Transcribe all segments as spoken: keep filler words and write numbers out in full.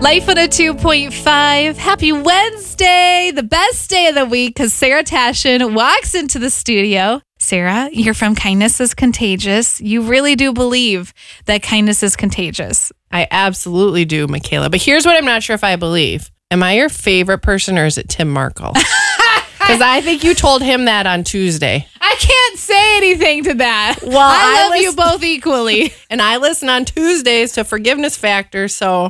Life one oh two point five. Happy Wednesday, the best day of the week, because Sarah Tashin walks into the studio. Sarah, you're from Kindness is Contagious. You really do believe that kindness is contagious. I absolutely do, Michaela. But here's what I'm not sure if I believe. Am I your favorite person or is it Tim Markle? Because I think you told him that on Tuesday. I can't say anything to that. Well, I, I love listen- you both equally. And I listen on Tuesdays to Forgiveness Factor, so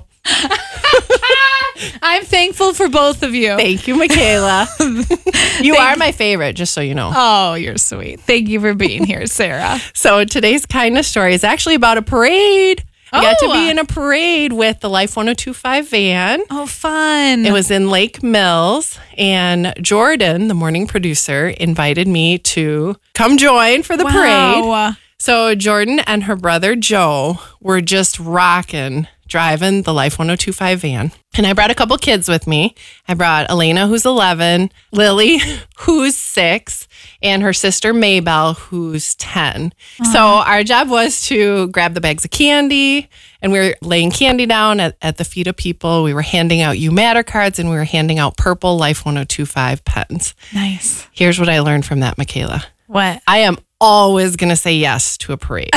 I'm thankful for both of you. thank you, Michaela. You are my favorite, just so you know. Oh, you're sweet. Thank you for being here, Sarah. So today's kindness story is actually about a parade. I got to be in a parade with the Life one oh two point five van. Oh, fun. It was in Lake Mills, and Jordan, the morning producer, invited me to come join for the parade. Wow. So Jordan and her brother Joe were just rocking, driving the Life one oh two point five van. And I brought a couple kids with me. I brought Elena, who's eleven, Lily, who's six, and her sister Maybell, who's ten. Uh-huh. So our job was to grab the bags of candy, and we were laying candy down at, at the feet of people. We were handing out You Matter cards, and we were handing out purple Life one oh two point five pens. Nice. Here's what I learned from that, Michaela. What? I am always going to say yes to a parade.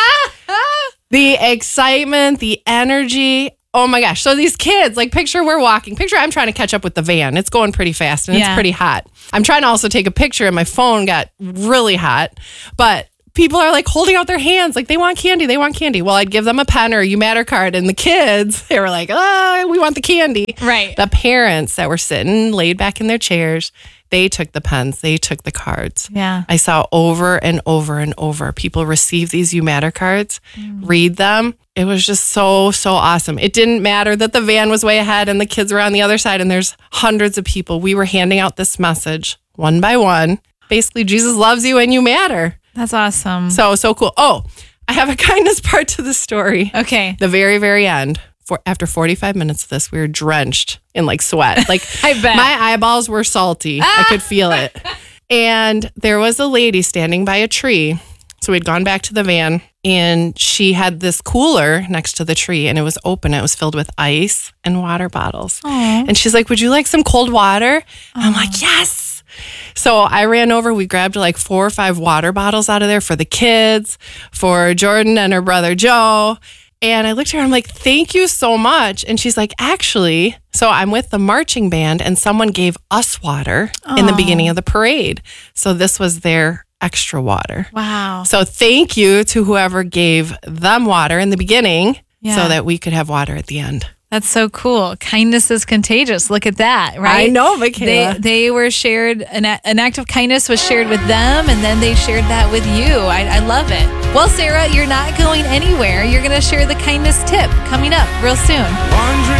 The excitement, the energy. Oh my gosh. So these kids, like picture we're walking. Picture I'm trying to catch up with the van. It's going pretty fast and Yeah. it's pretty hot. I'm trying to also take a picture and my phone got really hot. But people are like holding out their hands like they want candy. They want candy. Well, I'd give them a pen or a You Matter card. And the kids, they were like, oh, we want the candy. Right. The parents that were sitting laid back in their chairs, they took the pens. They took the cards. Yeah. I saw over and over and over people receive these You Matter cards, mm. read them. It was just so, so awesome. It didn't matter that the van was way ahead and the kids were on the other side and there's hundreds of people. We were handing out this message one by one. Basically, Jesus loves you and you matter. That's awesome. So, so cool. Oh, I have a kindness part to the story. Okay. The very, very end. For, after forty-five minutes of this, we were drenched in like sweat. Like I bet. My eyeballs were salty. I could feel it. And there was a lady standing by a tree. So we'd gone back to the van and she had this cooler next to the tree and it was open. It was filled with ice and water bottles. Aww. And she's like, would you like some cold water? And I'm like, yes. So I ran over, we grabbed like four or five water bottles out of there for the kids, for Jordan and her brother Joe. And I looked at her, I'm like, thank you so much. And she's like, actually, so I'm with the marching band and someone gave us water Aww. In the beginning of the parade. So this was their extra water. Wow. So thank you to whoever gave them water in the beginning yeah. so that we could have water at the end. That's so cool. Kindness is contagious. Look at that, right? I know, Michaela. They, they were shared, an, an act of kindness was shared with them, and then they shared that with you. I, I love it. Well, Sarah, you're not going anywhere. You're going to share the kindness tip coming up real soon.